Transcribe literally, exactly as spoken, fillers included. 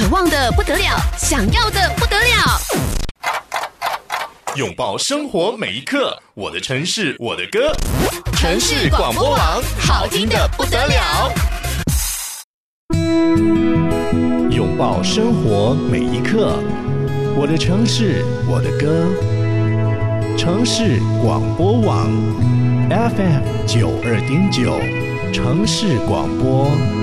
望的不得了，想要的不得了。 拥抱生活每一刻，我的城市，我的歌。城市广播网，好听的不得了。拥抱生活每一刻，我的城市，我的歌。城市广播网 F M 九二点九，城市广播。